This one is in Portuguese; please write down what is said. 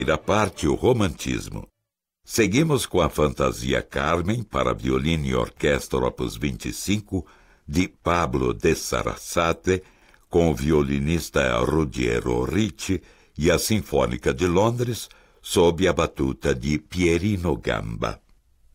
Primeira parte, o romantismo. Seguimos com a fantasia Carmen para violino e orquestra opus 25, de Pablo de Sarasate, com o violinista Ruggiero Ricci, e a Sinfônica de Londres, sob a batuta de Pierino Gamba.